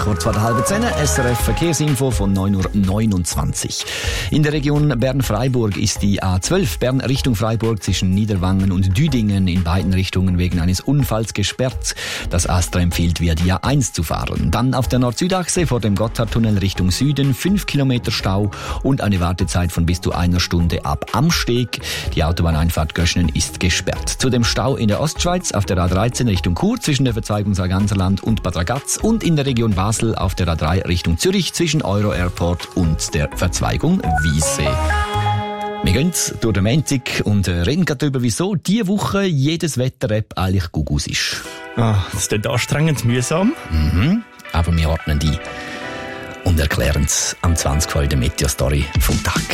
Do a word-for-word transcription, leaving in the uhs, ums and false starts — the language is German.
kurz vor der halben zehn. S R F Verkehrsinfo von neun Uhr neunundzwanzig. In der Region Bern-Freiburg ist die A zwölf Bern Richtung Freiburg zwischen Niederwangen und Düdingen in beiden Richtungen wegen eines Unfalls gesperrt. Das AStA empfiehlt, via die A eins zu fahren. Dann auf der Nord-Süd-Achse vor dem Gotthardtunnel Richtung Süden fünf Kilometer Stau und eine Wartezeit von bis zu einer Stunde ab Amsteg. Die Autobahneinfahrt Göschnen ist gesperrt. Zudem Stau in der Ostschweiz auf der A dreizehn Richtung Chur zwischen der Verzweigung Sarganserland und Bad Ragaz und in der Region Basel auf der A drei Richtung Zürich zwischen Euro Airport und der Verzweigung Wiessee. Wir gehen durch den Montag und reden gerade darüber, wieso diese Woche jedes Wetter-App eigentlich Gugus ist. Ah, das ist anstrengend, mühsam. Mhm, aber wir ordnen die und erklären es am zwanzig Uhr in der Meteor-Story vom Tag.